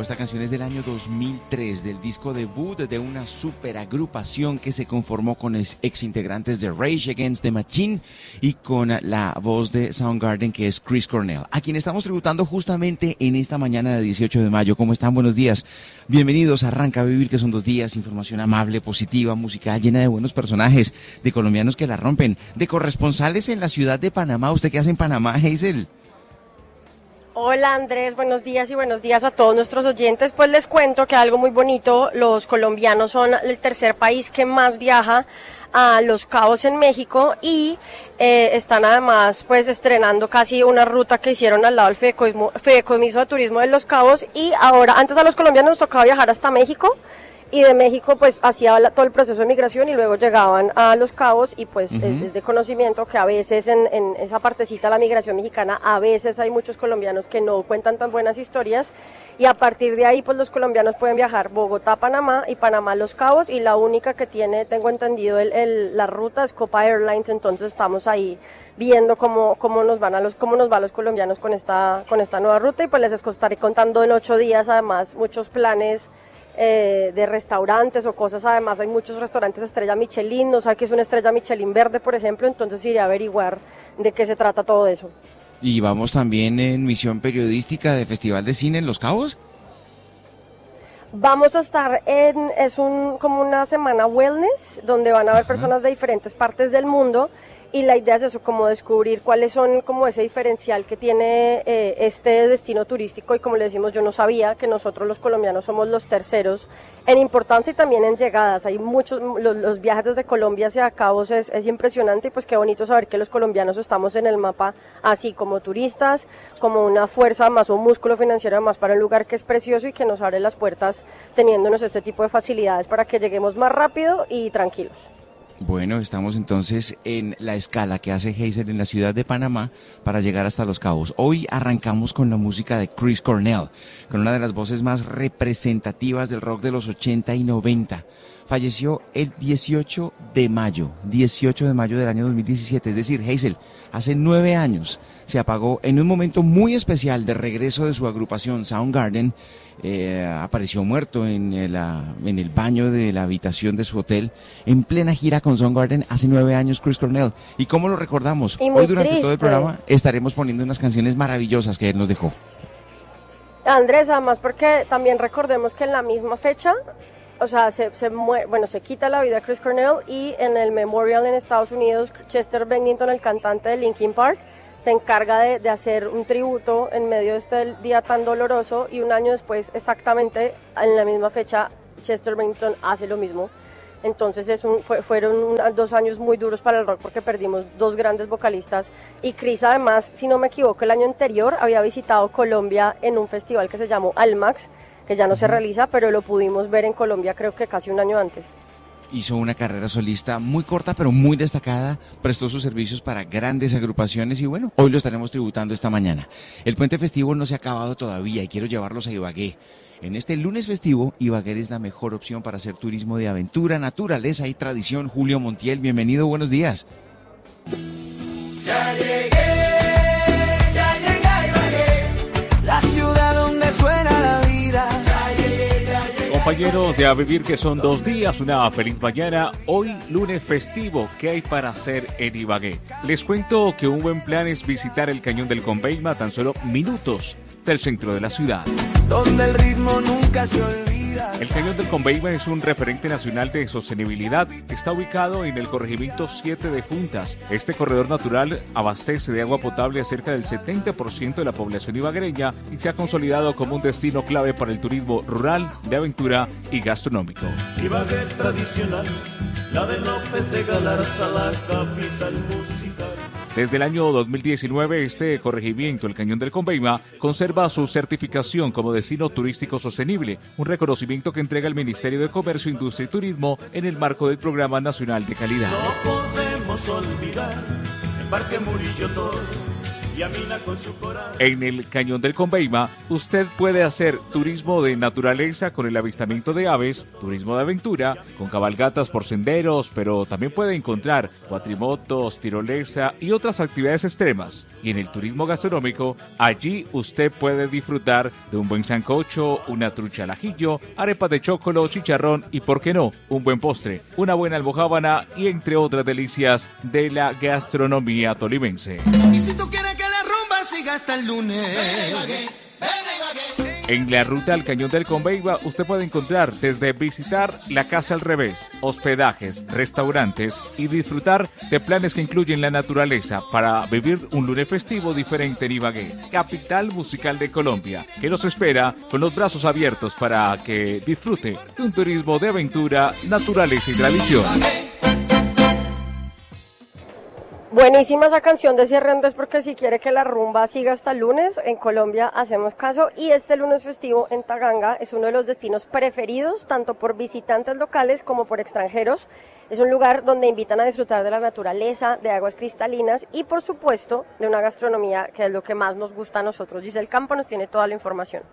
Esta canción es del año 2003, del disco debut de una superagrupación que se conformó con ex integrantes de Rage Against the Machine y con la voz de Soundgarden, que es Chris Cornell, a quien estamos tributando justamente en esta mañana de 18 de mayo. ¿Cómo están? Buenos días. Bienvenidos a Arranca a Vivir, que son 2 días, información amable, positiva, música llena de buenos personajes, de colombianos que la rompen, de corresponsales en la ciudad de Panamá. ¿Usted qué hace en Panamá, Hazel? Hola Andrés, buenos días y buenos días a todos nuestros oyentes. Pues les cuento que algo muy bonito, los colombianos son el tercer país que más viaja a Los Cabos en México y están además pues estrenando casi una ruta que hicieron al lado del Fideicomiso de Turismo de Los Cabos, y ahora, antes a los colombianos nos tocaba viajar hasta México, y de México pues hacía todo el proceso de migración y luego llegaban a Los Cabos, y pues es de conocimiento que a veces en esa partecita de la migración mexicana a veces hay muchos colombianos que no cuentan tan buenas historias, y a partir de ahí pues los colombianos pueden viajar Bogotá, Panamá y Panamá, Los Cabos, y la única que tiene, tengo entendido, la ruta es Copa Airlines. Entonces estamos ahí viendo cómo nos va a los colombianos con esta nueva ruta, y pues les estaré contando en 8 días además muchos planes de restaurantes o cosas. Además hay muchos restaurantes estrella Michelin, no sé qué es una estrella Michelin verde, por ejemplo, entonces iré a averiguar de qué se trata todo eso. Y vamos también en misión periodística de Festival de Cine en Los Cabos. Vamos a estar como una semana wellness, donde van a haber personas de diferentes partes del mundo, y la idea es eso, como descubrir cuáles son como ese diferencial que tiene este destino turístico. Y como le decimos, yo no sabía que nosotros los colombianos somos los terceros en importancia y también en llegadas. Hay muchos, los viajes desde Colombia hacia Cabos es impresionante, y pues qué bonito saber que los colombianos estamos en el mapa así como turistas, como una fuerza más, un músculo financiero más para un lugar que es precioso y que nos abre las puertas teniéndonos este tipo de facilidades para que lleguemos más rápido y tranquilos. Bueno, estamos entonces en la escala que hace Hazel en la ciudad de Panamá para llegar hasta Los Cabos. Hoy arrancamos con la música de Chris Cornell, con una de las voces más representativas del rock de los 80 y 90. Falleció el 18 de mayo del año 2017, es decir, Hazel, hace 9 años se apagó en un momento muy especial de regreso de su agrupación Soundgarden. Apareció muerto en el baño de la habitación de su hotel en plena gira con Soundgarden hace 9 años, Chris Cornell. ¿Y cómo lo recordamos? Hoy durante todo el programa estaremos poniendo unas canciones maravillosas que él nos dejó. Andrés, además porque también recordemos que en la misma fecha, o sea, se quita la vida Chris Cornell, y en el Memorial en Estados Unidos, Chester Bennington, el cantante de Linkin Park, se encarga de hacer un tributo en medio de este día tan doloroso, y un año después, exactamente en la misma fecha, Chester Bennington hace lo mismo. Entonces fueron 2 años muy duros para el rock, porque perdimos 2 grandes vocalistas, y Chris además, si no me equivoco, el año anterior había visitado Colombia en un festival que se llamó Almax, que ya no se realiza, pero lo pudimos ver en Colombia creo que casi un año antes. Hizo una carrera solista muy corta pero muy destacada, prestó sus servicios para grandes agrupaciones y bueno, hoy lo estaremos tributando esta mañana. El puente festivo no se ha acabado todavía y quiero llevarlos a Ibagué. En este lunes festivo, Ibagué es la mejor opción para hacer turismo de aventura, naturaleza y tradición. Julio Montiel, bienvenido, buenos días. Ya llegué a Ibagué, la ciudad donde suena la vida. Compañeros de A Vivir, que son 2 días, una feliz mañana. Hoy lunes festivo, ¿qué hay para hacer en Ibagué? Les cuento que un buen plan es visitar el Cañón del Conveima, a tan solo minutos del centro de la ciudad. Donde el ritmo nunca se olvida. El Cañón del Conveima es un referente nacional de sostenibilidad. Está ubicado en el corregimiento 7 de Juntas. Este corredor natural abastece de agua potable a cerca del 70% de la población ibaguereña y se ha consolidado como un destino clave para el turismo rural, de aventura y gastronómico. Ibagué tradicional, la de López de Galarza, la capital musical. Desde el año 2019, este corregimiento, el Cañón del Conveima, conserva su certificación como destino turístico sostenible, un reconocimiento que entrega el Ministerio de Comercio, Industria y Turismo en el marco del Programa Nacional de Calidad. No podemos olvidar el Parque Murillo Toro, y Amina con su coral. En el Cañón del Conveima, usted puede hacer turismo de naturaleza con el avistamiento de aves, turismo de aventura, con cabalgatas por senderos, pero también puede encontrar cuatrimotos, tirolesa y otras actividades extremas. Y en el turismo gastronómico, allí usted puede disfrutar de un buen sancocho, una trucha al ajillo, arepas de chocolo, chicharrón y, por qué no, un buen postre, una buena almojábana y entre otras delicias de la gastronomía tolimense. Y si tú quieres que la rumba siga hasta el lunes. En la ruta al Cañón del Conveima usted puede encontrar desde visitar la Casa al Revés, hospedajes, restaurantes y disfrutar de planes que incluyen la naturaleza para vivir un lunes festivo diferente en Ibagué, capital musical de Colombia, que los espera con los brazos abiertos para que disfrute de un turismo de aventura, naturaleza y tradición. Buenísima esa canción de cierre, Andrés, porque si quiere que la rumba siga hasta el lunes, en Colombia hacemos caso, y este lunes festivo en Taganga es uno de los destinos preferidos, tanto por visitantes locales como por extranjeros. Es un lugar donde invitan a disfrutar de la naturaleza, de aguas cristalinas y, por supuesto, de una gastronomía que es lo que más nos gusta a nosotros. Giselle Campo nos tiene toda la información.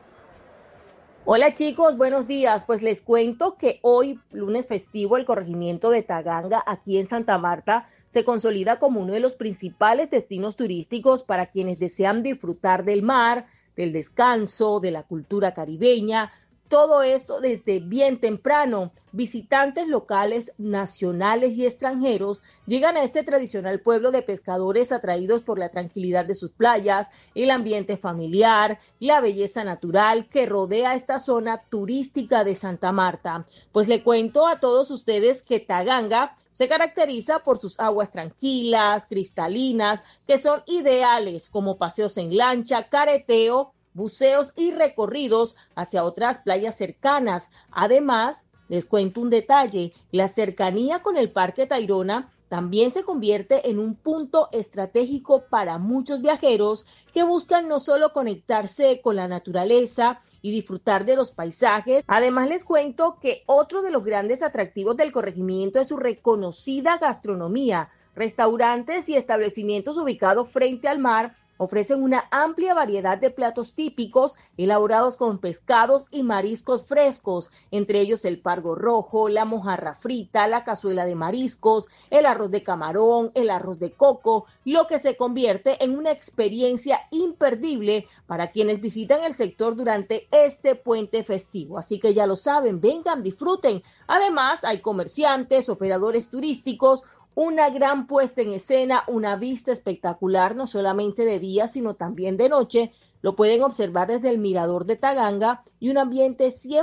Hola chicos, buenos días. Pues les cuento que hoy, lunes festivo, el corregimiento de Taganga, aquí en Santa Marta, se consolida como uno de los principales destinos turísticos para quienes desean disfrutar del mar, del descanso, de la cultura caribeña, todo esto desde bien temprano. Visitantes locales, nacionales y extranjeros llegan a este tradicional pueblo de pescadores atraídos por la tranquilidad de sus playas, el ambiente familiar, la belleza natural que rodea esta zona turística de Santa Marta. Pues le cuento a todos ustedes que Taganga se caracteriza por sus aguas tranquilas, cristalinas, que son ideales como paseos en lancha, careteo, buceos y recorridos hacia otras playas cercanas. Además, les cuento un detalle, la cercanía con el Parque Tayrona también se convierte en un punto estratégico para muchos viajeros que buscan no solo conectarse con la naturaleza y disfrutar de los paisajes. Además, les cuento que otro de los grandes atractivos del corregimiento es su reconocida gastronomía. Restaurantes y establecimientos ubicados frente al mar ofrecen una amplia variedad de platos típicos elaborados con pescados y mariscos frescos, entre ellos el pargo rojo, la mojarra frita, la cazuela de mariscos, el arroz de camarón, el arroz de coco, lo que se convierte en una experiencia imperdible para quienes visitan el sector durante este puente festivo. Así que ya lo saben, vengan, disfruten. Además, hay comerciantes, operadores turísticos, una gran puesta en escena, una vista espectacular, no solamente de día, sino también de noche. Lo pueden observar desde el mirador de Taganga y un ambiente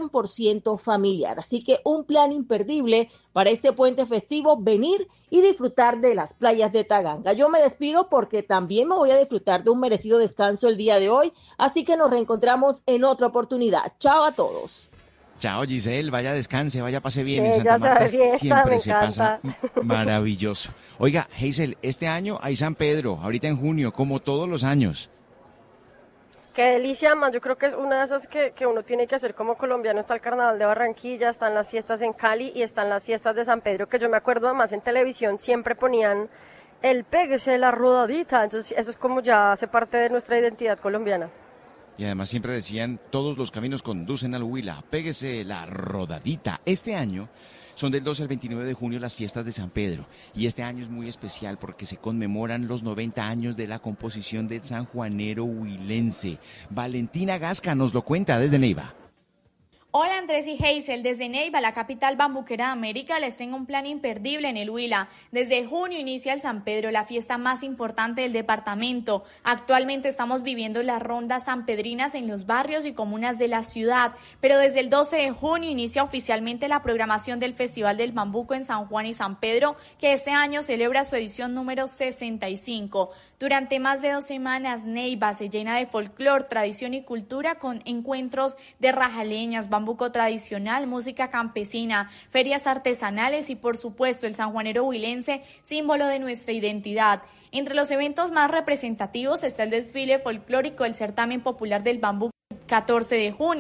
100% familiar. Así que un plan imperdible para este puente festivo, venir y disfrutar de las playas de Taganga. Yo me despido porque también me voy a disfrutar de un merecido descanso el día de hoy. Así que nos reencontramos en otra oportunidad. Chao a todos. Chao Giselle, vaya descanse, vaya pase bien. Sí, En Santa Marta fiesta, siempre me se encanta. pasa maravilloso. Oiga, Hazel, este año hay San Pedro, ahorita en junio, como todos los años. Qué delicia, más yo creo que es una de esas que uno tiene que hacer como colombiano. Está el Carnaval de Barranquilla, están las fiestas en Cali y están las fiestas de San Pedro, que yo me acuerdo además en televisión siempre ponían el péguese la rodadita, entonces eso es como ya hace parte de nuestra identidad colombiana. Y además siempre decían, todos los caminos conducen al Huila, péguese la rodadita. Este año son del 12 al 29 de junio las fiestas de San Pedro. Y este año es muy especial porque se conmemoran los 90 años de la composición del sanjuanero huilense. Valentina Gasca nos lo cuenta desde Neiva. Hola Andrés y Hazel, desde Neiva, la capital bambuquera de América, les tengo un plan imperdible en el Huila. Desde junio inicia el San Pedro, la fiesta más importante del departamento. Actualmente estamos viviendo las rondas sanpedrinas en los barrios y comunas de la ciudad, pero desde el 12 de junio inicia oficialmente la programación del Festival del Bambuco en San Juan y San Pedro, que este año celebra su edición número 65. Durante más de 2 semanas, Neiva se llena de folclor, tradición y cultura con encuentros de rajaleñas, bambuco tradicional, música campesina, ferias artesanales y, por supuesto, el sanjuanero huilense, símbolo de nuestra identidad. Entre los eventos más representativos está el desfile folclórico del certamen popular del bambuco 14 de junio.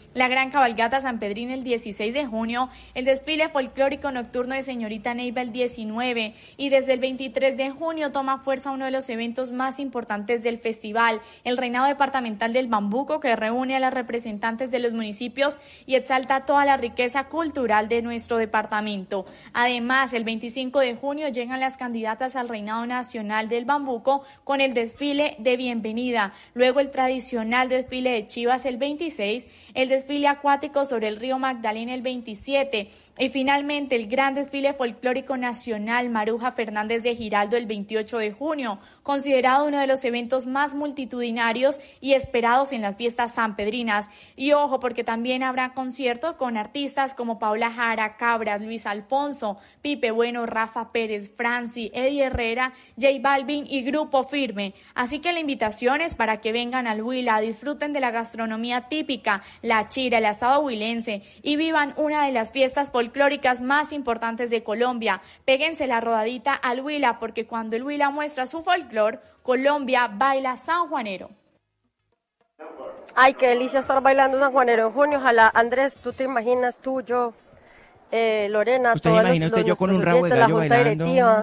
la gran cabalgata sanpedrina el 16 de junio, el desfile folclórico nocturno de Señorita Neiva el 19 y desde el 23 de junio toma fuerza uno de los eventos más importantes del festival, el Reinado Departamental del Bambuco, que reúne a las representantes de los municipios y exalta toda la riqueza cultural de nuestro departamento. Además, el 25 de junio llegan las candidatas al Reinado Nacional del Bambuco con el desfile de bienvenida, luego el tradicional desfile de Chivas el 26, el desfile acuático sobre el río Magdalena el 27 y finalmente el gran desfile folclórico nacional Maruja Fernández de Giraldo el 28 de junio, considerado uno de los eventos más multitudinarios y esperados en las fiestas sanpedrinas. Y ojo, porque también habrá conciertos con artistas como Paula Jara, Cabras, Luis Alfonso, Pipe Bueno, Rafa Pérez, Franci, Eddie Herrera, J Balvin y Grupo Firme. Así que la invitación es para que vengan al Huila, disfruten de la gastronomía típica, la chira, el asado huilense y vivan una de las fiestas folclóricas más importantes de Colombia. Péguense la rodadita al Huila, porque cuando el Huila muestra su folclore, Colombia baila sanjuanero. Ay, qué delicia estar bailando sanjuanero en junio. Ojalá, Andrés, tú te imaginas, tú, yo, Lorena, ¿usted se imagina usted yo con un rabo de gallo bailando?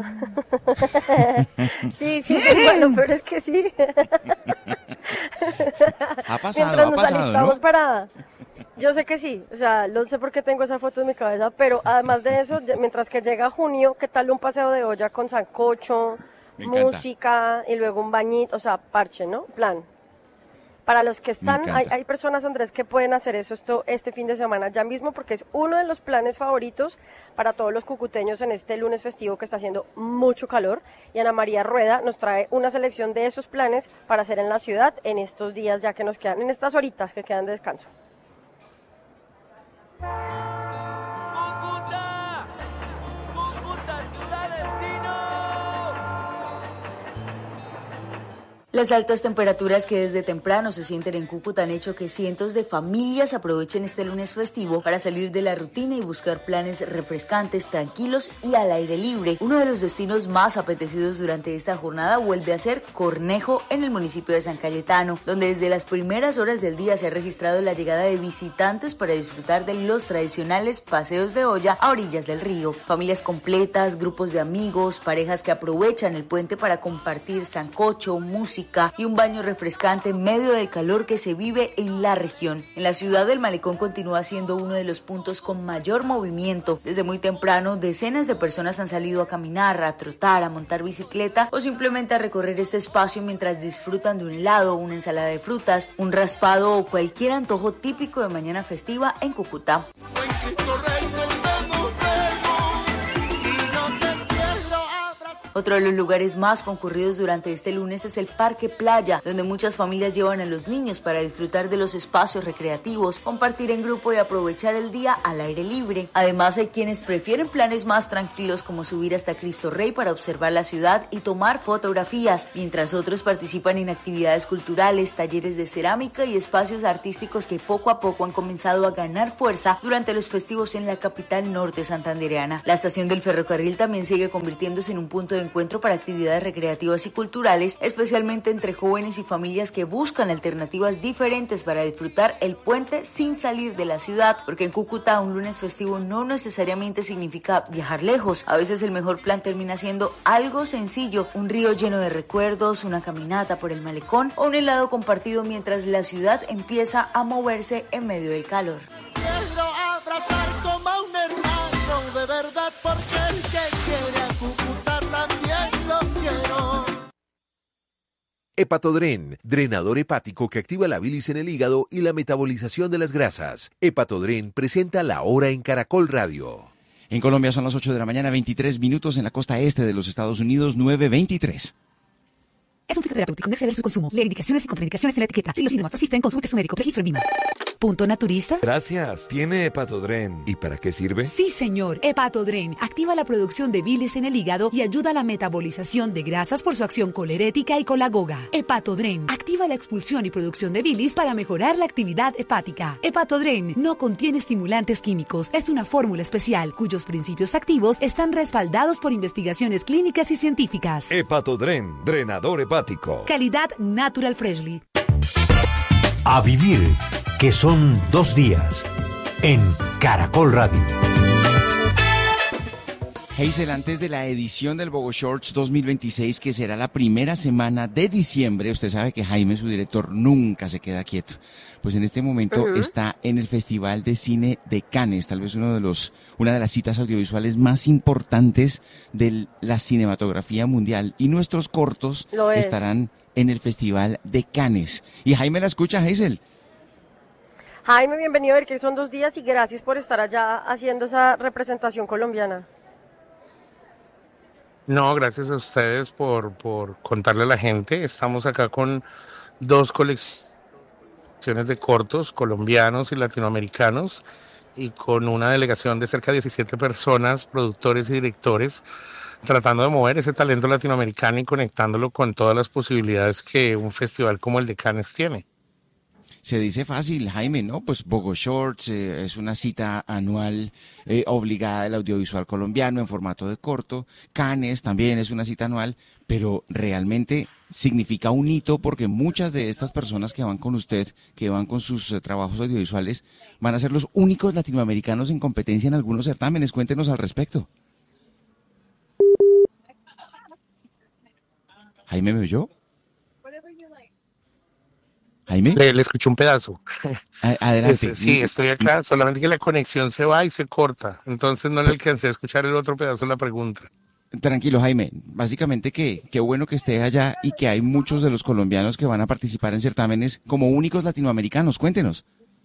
Sí, bueno, pero es que sí. Ha pasado, mientras nos alistamos, ¿no? Para... Yo sé que sí, o sea, no sé por qué tengo esa foto en mi cabeza, pero además de eso, mientras que llega junio, ¿qué tal un paseo de olla con sancocho, música y luego un bañito, o sea, parche, ¿no? Plan. Para los que están, hay personas, Andrés, que pueden hacer eso este fin de semana ya mismo, porque es uno de los planes favoritos para todos los cucuteños en este lunes festivo que está haciendo mucho calor. Y Ana María Rueda nos trae una selección de esos planes para hacer en la ciudad en estos días ya que nos quedan, en estas horitas que quedan de descanso. Las altas temperaturas que desde temprano se sienten en Cúcuta han hecho que cientos de familias aprovechen este lunes festivo para salir de la rutina y buscar planes refrescantes, tranquilos y al aire libre. Uno de los destinos más apetecidos durante esta jornada vuelve a ser Cornejo, en el municipio de San Cayetano, donde desde las primeras horas del día se ha registrado la llegada de visitantes para disfrutar de los tradicionales paseos de olla a orillas del río. Familias completas, grupos de amigos, parejas que aprovechan el puente para compartir sancocho, música y un baño refrescante en medio del calor que se vive en la región. En la ciudad, del Malecón continúa siendo uno de los puntos con mayor movimiento. Desde muy temprano, decenas de personas han salido a caminar, a trotar, a montar bicicleta o simplemente a recorrer este espacio mientras disfrutan de un helado, una ensalada de frutas, un raspado o cualquier antojo típico de mañana festiva en Cúcuta. Otro de los lugares más concurridos durante este lunes es el Parque Playa, donde muchas familias llevan a los niños para disfrutar de los espacios recreativos, compartir en grupo y aprovechar el día al aire libre. Además, hay quienes prefieren planes más tranquilos como subir hasta Cristo Rey para observar la ciudad y tomar fotografías, mientras otros participan en actividades culturales, talleres de cerámica y espacios artísticos que poco a poco han comenzado a ganar fuerza durante los festivos en la capital norte santandereana. La estación del ferrocarril también sigue convirtiéndose en un punto de encuentro para actividades recreativas y culturales, especialmente entre jóvenes y familias que buscan alternativas diferentes para disfrutar el puente sin salir de la ciudad, porque en Cúcuta un lunes festivo no necesariamente significa viajar lejos. A veces el mejor plan termina siendo algo sencillo, un río lleno de recuerdos, una caminata por el malecón o un helado compartido mientras la ciudad empieza a moverse en medio del calor. Quiero abrazar como a un hermano de verdad, porque el que quiere a Cúcuta también lo quiero. Hepatodren, drenador hepático que activa la bilis en el hígado y la metabolización de las grasas. Hepatodren presenta La Hora en Caracol Radio. En Colombia son las 8 de la mañana, 23 minutos, en la costa este de los Estados Unidos, 9:23. Es un fitoterapéutico, no exceder su consumo. Lee indicaciones y contraindicaciones en la etiqueta. Si los síntomas persisten, consulte a su médico. Registro en VIMA. ¿Punto naturista? Gracias. ¿Tiene Hepatodren? ¿Y para qué sirve? Sí, señor. Hepatodren activa la producción de bilis en el hígado y ayuda a la metabolización de grasas por su acción colerética y colagoga. Hepatodren activa la expulsión y producción de bilis para mejorar la actividad hepática. Hepatodren no contiene estimulantes químicos. Es una fórmula especial cuyos principios activos están respaldados por investigaciones clínicas y científicas. Hepatodren, drenador hepático. Calidad Natural Freshly. A vivir que son 2 días en Caracol Radio. Hazel, antes de la edición del Bogo Shorts 2026, que será la primera semana de diciembre, usted sabe que Jaime, su director, nunca se queda quieto. Pues en este momento está en el Festival de Cine de Cannes, tal vez una de las citas audiovisuales más importantes de la cinematografía mundial. Y nuestros cortos estarán en el Festival de Cannes. Y Jaime la escucha, Hazel. Jaime, bienvenido a ver que son 2 días y gracias por estar allá haciendo esa representación colombiana. No, gracias a ustedes por contarle a la gente. Estamos acá con 2 colecciones de cortos colombianos y latinoamericanos y con una delegación de cerca de 17 personas, productores y directores, tratando de mover ese talento latinoamericano y conectándolo con todas las posibilidades que un festival como el de Cannes tiene. Se dice fácil, Jaime, ¿no? Pues Bogo Shorts es una cita anual obligada del audiovisual colombiano en formato de corto. Cannes también es una cita anual, pero realmente significa un hito porque muchas de estas personas que van con usted, que van con sus trabajos audiovisuales, van a ser los únicos latinoamericanos en competencia en algunos certámenes. Cuéntenos al respecto. Jaime, ¿me oyó? Jaime. Le escuché un pedazo. Adelante. Sí, estoy acá, solamente que la conexión se va y se corta, entonces no le alcancé a escuchar el otro pedazo de la pregunta. Tranquilo, Jaime. Básicamente qué bueno que esté allá y que hay muchos de los colombianos que van a participar en certámenes como únicos latinoamericanos. Cuéntenos.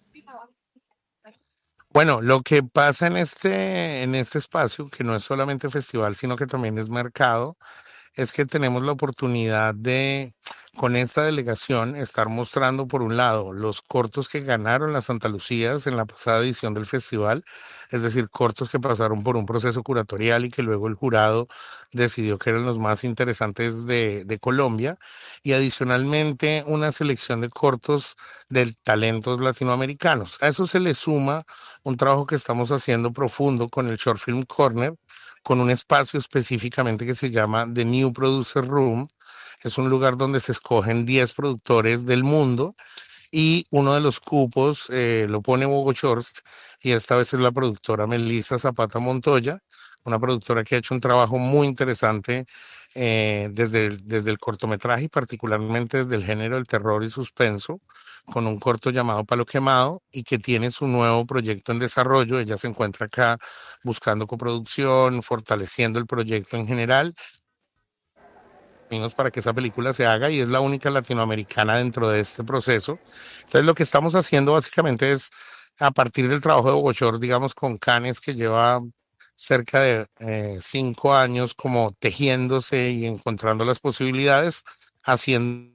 Bueno, lo que pasa en este espacio, que no es solamente festival, sino que también es mercado, es que tenemos la oportunidad de, con esta delegación, estar mostrando, por un lado, los cortos que ganaron las Santa Lucías en la pasada edición del festival, es decir, cortos que pasaron por un proceso curatorial y que luego el jurado decidió que eran los más interesantes de Colombia, y adicionalmente una selección de cortos de talentos latinoamericanos. A eso se le suma un trabajo que estamos haciendo profundo con el Short Film Corner, con un espacio específicamente que se llama The New Producer Room. Es un lugar donde se escogen 10 productores del mundo y uno de los cupos lo pone Bogo Shorts, y esta vez es la productora Melissa Zapata Montoya, una productora que ha hecho un trabajo muy interesante desde el cortometraje y particularmente desde el género del terror y suspenso, con un corto llamado Palo Quemado y que tiene su nuevo proyecto en desarrollo. Ella se encuentra acá buscando coproducción, fortaleciendo el proyecto en general, para que esa película se haga, y es la única latinoamericana dentro de este proceso. Entonces lo que estamos haciendo básicamente es, a partir del trabajo de Bogo Shorts, digamos, con Cannes, que lleva cerca de 5 años como tejiéndose y encontrando las posibilidades, haciendo...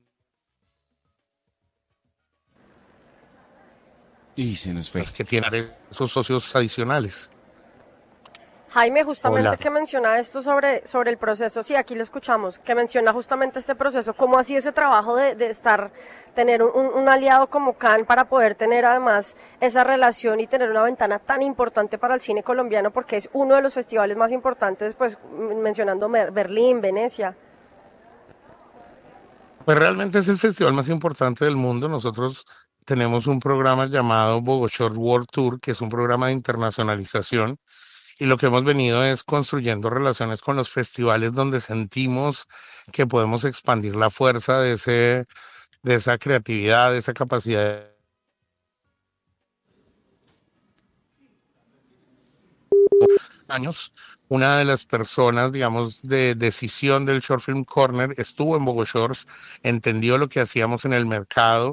Y se nos fue. Que tienen esos socios adicionales. Jaime, justamente Hola. que menciona esto sobre el proceso, sí, aquí lo escuchamos, que menciona justamente este proceso, cómo ha sido ese trabajo de tener un aliado como Cannes para poder tener además esa relación y tener una ventana tan importante para el cine colombiano, porque es uno de los festivales más importantes, pues mencionando Berlín, Venecia. Pues realmente es el festival más importante del mundo. Nosotros tenemos un programa llamado Bogo Shorts World Tour, que es un programa de internacionalización, y lo que hemos venido es construyendo relaciones con los festivales donde sentimos que podemos expandir la fuerza de esa creatividad, de esa capacidad. Años, una de las personas, digamos, de decisión del Short Film Corner estuvo en Bogo Shorts, entendió lo que hacíamos en el mercado